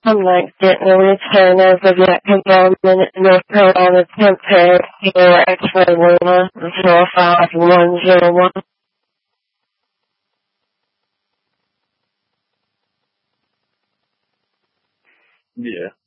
I'm not getting a return as of yet because I'm in North Carolina temp pay here at X-Ray Luna 05101. Yeah.